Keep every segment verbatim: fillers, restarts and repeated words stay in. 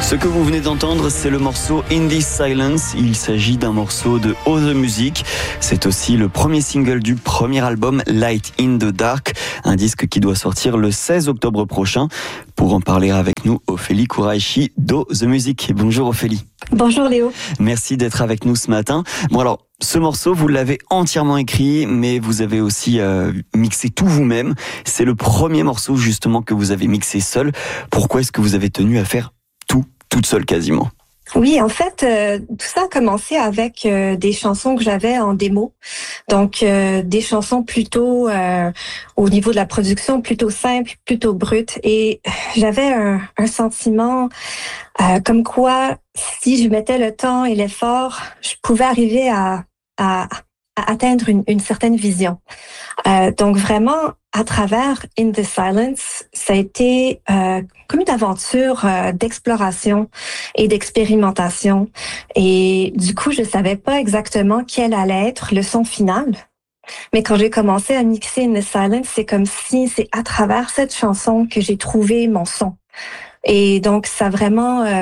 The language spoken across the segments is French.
Ce que vous venez d'entendre, c'est le morceau In This Silence. Il s'agit d'un morceau de Oh The Music. C'est aussi le premier single du premier album Light in the Dark, un disque qui doit sortir le seize octobre prochain. Pour en parler avec nous, Ophélie Kouraichi d'O The Music. Bonjour Ophélie. Bonjour Léo. Merci d'être avec nous ce matin. Bon alors, ce morceau, vous l'avez entièrement écrit, mais vous avez aussi euh, mixé tout vous-même. C'est le premier morceau justement que vous avez mixé seul. Pourquoi est-ce que vous avez tenu à faire tout, toute seule quasiment ? Oui, en fait, euh, tout ça a commencé avec euh, des chansons que j'avais en démo. Donc, euh, des chansons plutôt, euh, au niveau de la production, plutôt simples, plutôt brutes. Et j'avais un, un sentiment euh, comme quoi, si je mettais le temps et l'effort, je pouvais arriver à, à, à atteindre une, une certaine vision. Euh, donc, vraiment, à travers In the Silence, ça a été euh, comme une aventure euh, d'exploration et d'expérimentation. Et du coup, je savais pas exactement quel allait être le son final. Mais quand j'ai commencé à mixer In the Silence, c'est comme si c'est à travers cette chanson que j'ai trouvé mon son. Et donc, ça a vraiment... Euh,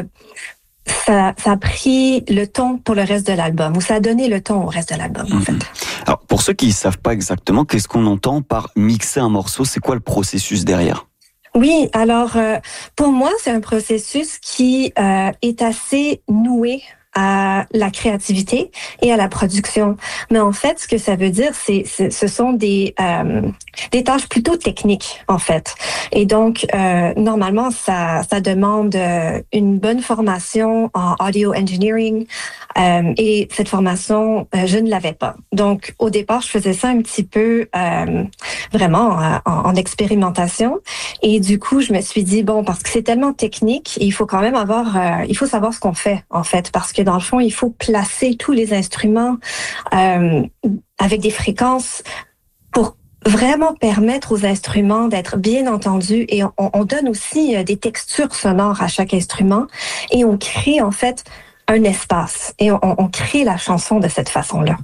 Ça, ça a pris le ton pour le reste de l'album, ou ça a donné le ton au reste de l'album, en fait. Alors, pour ceux qui ne savent pas exactement, qu'est-ce qu'on entend par mixer un morceau? C'est quoi le processus derrière? Oui, alors, euh, pour moi, c'est un processus qui euh, est assez noué à la créativité et à la production. Mais en fait, ce que ça veut dire, c'est, c'est ce sont des euh, des tâches plutôt techniques, en fait. Et donc, euh, normalement, ça ça demande euh, une bonne formation en audio engineering. Euh, et cette formation, euh, je ne l'avais pas. Donc, au départ, je faisais ça un petit peu euh, vraiment euh, en, en expérimentation. Et du coup, je me suis dit, bon, parce que c'est tellement technique, il faut quand même avoir, euh, il faut savoir ce qu'on fait, en fait, parce que dans le fond, il faut placer tous les instruments euh, avec des fréquences pour vraiment permettre aux instruments d'être bien entendus. Et on, on donne aussi des textures sonores à chaque instrument et on crée, en fait, un espace et on, on crée la chanson de cette façon-là.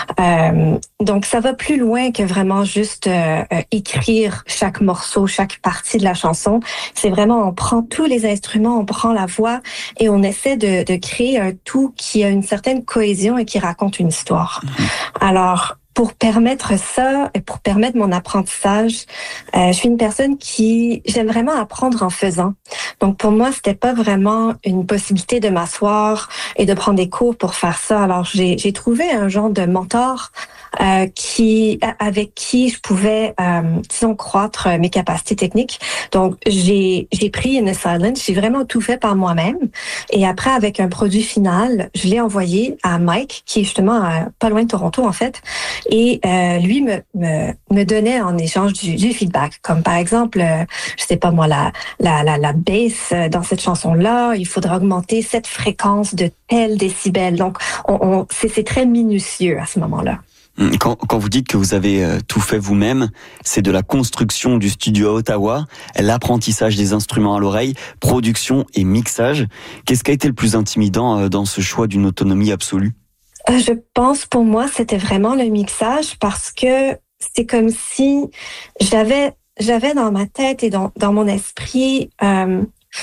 Euh, donc, ça va plus loin que vraiment juste euh, écrire chaque morceau, chaque partie de la chanson. C'est vraiment, on prend tous les instruments, on prend la voix et on essaie de, de créer un tout qui a une certaine cohésion et qui raconte une histoire. Alors, pour permettre ça et pour permettre mon apprentissage, euh, je suis une personne qui j'aime vraiment apprendre en faisant. Donc pour moi, c'était pas vraiment une possibilité de m'asseoir et de prendre des cours pour faire ça. Alors j'ai j'ai trouvé un genre de mentor euh, qui avec qui je pouvais euh, disons croître mes capacités techniques. Donc j'ai j'ai pris In the Silence, j'ai vraiment tout fait par moi-même et après avec un produit final, je l'ai envoyé à Mike qui est justement euh, pas loin de Toronto en fait. Et euh, lui me, me me donnait en échange du, du feedback, comme par exemple, euh, je sais pas moi, la la la la bass dans cette chanson-là, il faudra augmenter cette fréquence de tel décibel. Donc, on, on c'est, c'est très minutieux à ce moment-là. Quand, quand vous dites que vous avez tout fait vous-même, c'est de la construction du studio à Ottawa, l'apprentissage des instruments à l'oreille, production et mixage. Qu'est-ce qui a été le plus intimidant dans ce choix d'une autonomie absolue? Je pense pour moi, c'était vraiment le mixage parce que c'est comme si j'avais j'avais dans ma tête et dans, dans mon esprit, euh,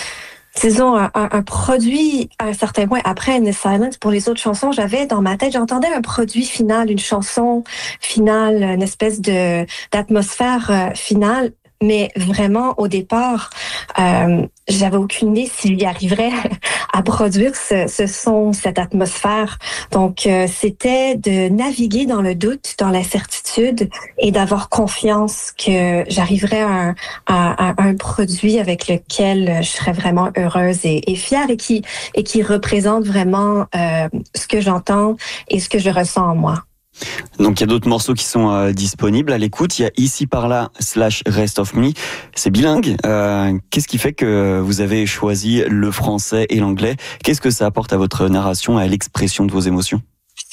disons, un, un produit à un certain point. Après In the Silence, pour les autres chansons, j'avais dans ma tête, j'entendais un produit final, une chanson finale, une espèce de d'atmosphère euh, finale. Mais vraiment, au départ, euh, j'avais aucune idée s'il y arriverait à produire ce, ce son, cette atmosphère. Donc, euh, c'était de naviguer dans le doute, dans l'incertitude et d'avoir confiance que j'arriverais à un, à, à un produit avec lequel je serais vraiment heureuse et, et fière et qui, et qui représente vraiment euh, ce que j'entends et ce que je ressens en moi. Donc il y a d'autres morceaux qui sont euh, disponibles à l'écoute. Il y a Ici par là slash Rest of Me. C'est bilingue. Euh, qu'est-ce qui fait que vous avez choisi le français et l'anglais? Qu'est-ce que ça apporte à votre narration et à l'expression de vos émotions?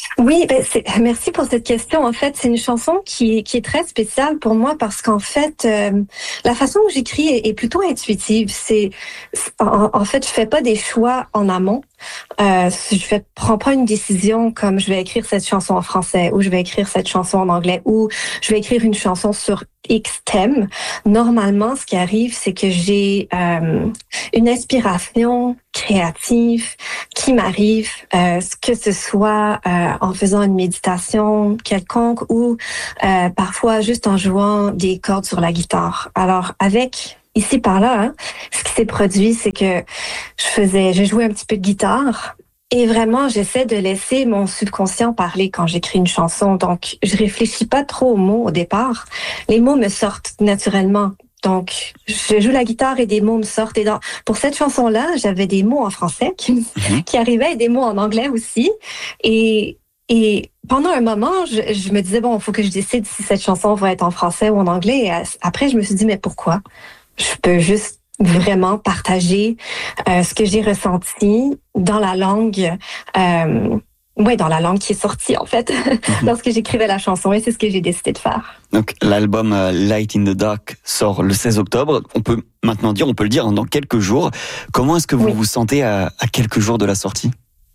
Oui, ben c'est, merci pour cette question. En fait, c'est une chanson qui, qui est très spéciale pour moi parce qu'en fait, euh, la façon où j'écris est, est plutôt intuitive. C'est, en, en fait, je fais pas des choix en amont. Euh, je fais, prends pas une décision comme je vais écrire cette chanson en français ou je vais écrire cette chanson en anglais ou je vais écrire une chanson sur X thème. Normalement, ce qui arrive, c'est que j'ai euh, une inspiration créative qui m'arrive, euh, que ce soit euh, en faisant une méditation quelconque ou euh, parfois juste en jouant des cordes sur la guitare. Alors avec ici par là, hein, ce qui s'est produit, c'est que je faisais, j'ai joué un petit peu de guitare. Et vraiment, j'essaie de laisser mon subconscient parler quand j'écris une chanson. Donc, je réfléchis pas trop aux mots au départ. Les mots me sortent naturellement. Donc, je joue la guitare et des mots me sortent. Et dans, pour cette chanson-là, j'avais des mots en français qui, mm-hmm. qui arrivaient et des mots en anglais aussi. Et, et pendant un moment, je, je me disais, bon, il faut que je décide si cette chanson va être en français ou en anglais. Et après, je me suis dit, mais pourquoi? Je peux juste vraiment partager euh, ce que j'ai ressenti dans la langue, euh, ouais, dans la langue qui est sortie en fait, mm-hmm. lorsque j'écrivais la chanson, et c'est ce que j'ai décidé de faire. Donc l'album euh, Light in the Dark sort le seize octobre. On peut maintenant dire, on peut le dire, dans quelques jours. Comment est-ce que vous oui. vous sentez à, à quelques jours de la sortie?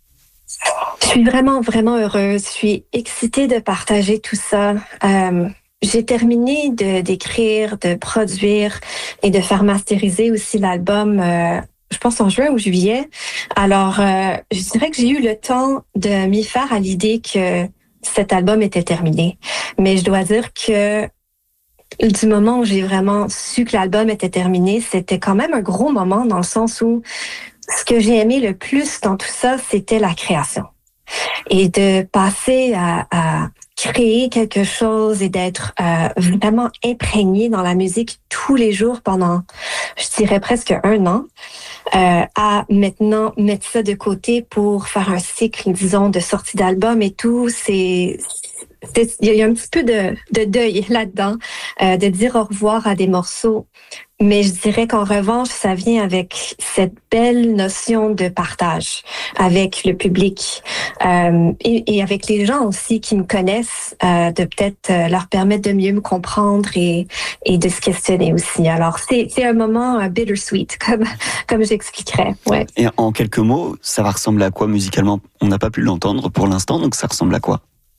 Je suis vraiment, vraiment heureuse. Je suis excitée de partager tout ça. Euh, J'ai terminé de d'écrire, de produire et de faire masteriser aussi l'album, euh, je pense en juin ou juillet. Alors, euh, je dirais que j'ai eu le temps de m'y faire à l'idée que cet album était terminé. Mais je dois dire que du moment où j'ai vraiment su que l'album était terminé, c'était quand même un gros moment dans le sens où ce que j'ai aimé le plus dans tout ça, c'était la création. Et de passer à, à créer quelque chose et d'être euh, vraiment imprégné dans la musique tous les jours pendant, je dirais presque un an, euh, à maintenant mettre ça de côté pour faire un cycle, disons, de sortie d'album et tout, c'est... Il y a un petit peu de, de deuil là-dedans, euh, de dire au revoir à des morceaux. Mais je dirais qu'en revanche, ça vient avec cette belle notion de partage avec le public euh, et, et avec les gens aussi qui me connaissent, euh, de peut-être euh, leur permettre de mieux me comprendre et, et de se questionner aussi. Alors, c'est, c'est un moment euh, bittersweet, comme, comme j'expliquerais. Ouais. Et en quelques mots, ça va ressembler à quoi musicalement? On n'a pas pu l'entendre pour l'instant, donc ça ressemble à quoi?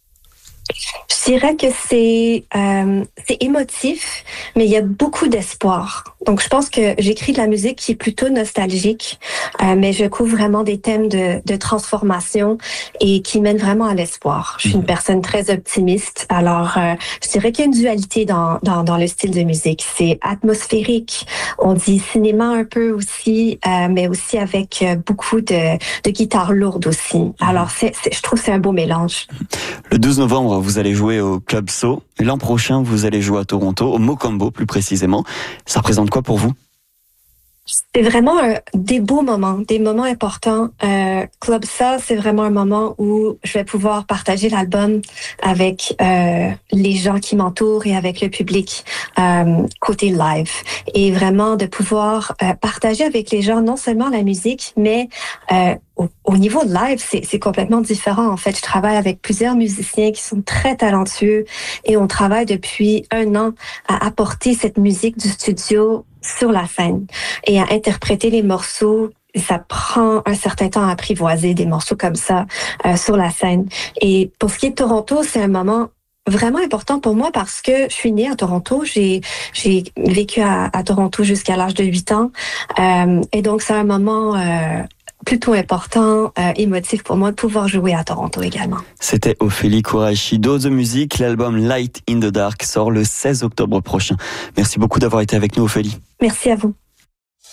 Je dirais que c'est euh, c'est émotif, mais il y a beaucoup d'espoir. Donc, je pense que j'écris de la musique qui est plutôt nostalgique, euh, mais je couvre vraiment des thèmes de, de transformation et qui mènent vraiment à l'espoir. Je suis une personne très optimiste, alors euh, je dirais qu'il y a une dualité dans, dans, dans le style de musique. C'est atmosphérique, on dit cinéma un peu aussi, euh, mais aussi avec beaucoup de, de guitares lourdes aussi. Alors, c'est, c'est, je trouve que c'est un beau mélange. Le douze novembre, vous allez jouer au Club Soul. L'an prochain, vous allez jouer à Toronto, au Mocambo plus précisément. Ça représente quoi pour vous? C'est vraiment un, des beaux moments, des moments importants. Euh, Club Ça, c'est vraiment un moment où je vais pouvoir partager l'album avec euh, les gens qui m'entourent et avec le public euh, côté live. Et vraiment de pouvoir euh, partager avec les gens non seulement la musique, mais euh, au, au niveau de live, c'est, c'est complètement différent. En fait, je travaille avec plusieurs musiciens qui sont très talentueux et on travaille depuis un an à apporter cette musique du studio sur la scène et à interpréter les morceaux. Ça prend un certain temps à apprivoiser des morceaux comme ça euh, sur la scène. Et pour ce qui est de Toronto, c'est un moment vraiment important pour moi parce que je suis née à Toronto. J'ai j'ai vécu à, à Toronto jusqu'à l'âge de huit ans. Euh, et donc, c'est un moment euh, plutôt important, euh, émotif pour moi de pouvoir jouer à Toronto également. C'était Ophélie Kouraïchi d'O The Music. L'album Light in the Dark sort le seize octobre prochain. Merci beaucoup d'avoir été avec nous, Ophélie. Merci à vous.